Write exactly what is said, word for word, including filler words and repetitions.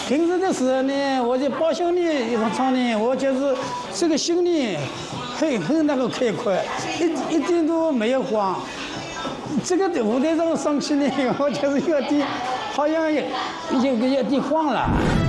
平时的时候呢，我就包厢里一场唱呢，我就是这个心里很很那个开阔，一一点都没有慌。这个舞台上上去呢，我就是有点好像有有有点慌了。